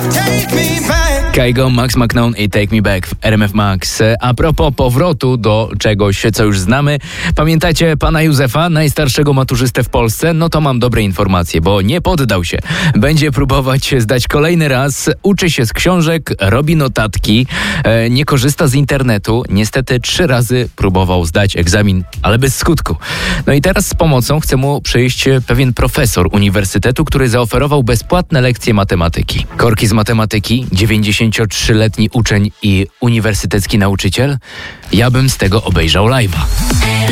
Kygo, Max McKnown i Take Me Back w RMF Max. A propos powrotu do czegoś, co już znamy. Pamiętacie pana Józefa, najstarszego maturzystę w Polsce? No to mam dobre informacje, bo nie poddał się. Będzie próbować zdać kolejny raz. Uczy się z książek, robi notatki, nie korzysta z internetu. Niestety 3 razy próbował zdać egzamin, ale bez skutku. No i teraz z pomocą chce mu przyjść pewien profesor uniwersytetu, który zaoferował bezpłatne lekcje matematyki. Korki z matematyki, 93-letni uczeń i uniwersytecki nauczyciel? Ja bym z tego obejrzał live'a.